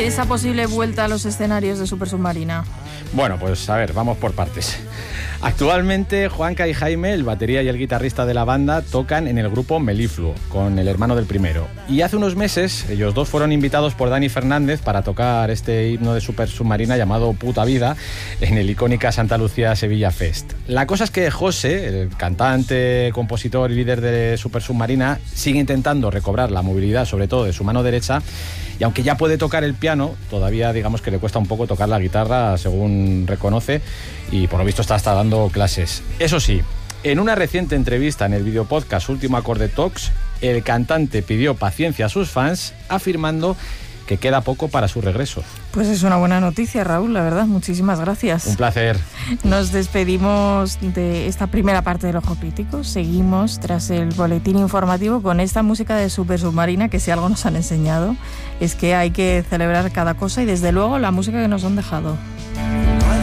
esa posible vuelta a los escenarios de Super Submarina? Bueno, pues a ver, vamos por partes. Actualmente Juanca y Jaime, el batería y el guitarrista de la banda, tocan en el grupo Melifluo, con el hermano del primero. Y hace unos meses ellos dos fueron invitados por Dani Fernández para tocar este himno de Super Submarina llamado Puta Vida en el icónica Santa Lucía Sevilla Fest. La cosa es que José, el cantante, compositor y líder de Super Submarina, sigue intentando recobrar la movilidad, sobre todo de su mano derecha, y aunque ya puede tocar el piano, todavía digamos que le cuesta un poco tocar la guitarra, según reconoce, y por lo visto está hasta dando clases. Eso sí, en una reciente entrevista en el videopodcast Último Acorde Talks, el cantante pidió paciencia a sus fans, afirmando que queda poco para su regreso. Pues es una buena noticia, Raúl, la verdad. Muchísimas gracias. Un placer. Nos despedimos de esta primera parte del Ojo Crítico. Seguimos tras el boletín informativo con esta música de Super Submarina, que si algo nos han enseñado es que hay que celebrar cada cosa y desde luego la música que nos han dejado.